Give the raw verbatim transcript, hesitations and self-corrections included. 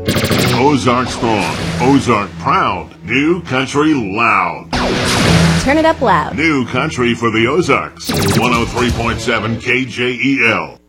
Ozark strong, Ozark proud, New Country loud. Turn it up loud. New Country for the Ozarks, one oh three point seven K J E L.